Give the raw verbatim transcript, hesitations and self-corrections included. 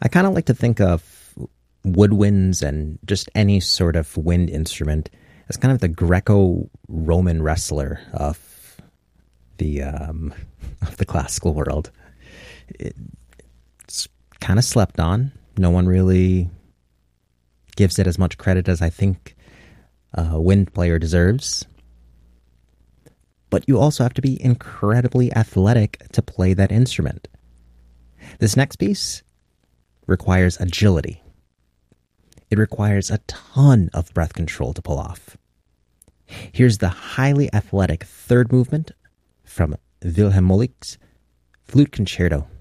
I kind of like to think of woodwinds and just any sort of wind instrument as kind of the Greco-Roman wrestler of the um, of the classical world. It's kind of slept on. No one really gives it as much credit as I think a wind player deserves. But you also have to be incredibly athletic to play that instrument. This next piece requires agility. It requires a ton of breath control to pull off. Here's the highly athletic third movement from Wilhelm Moelik's Flute Concerto.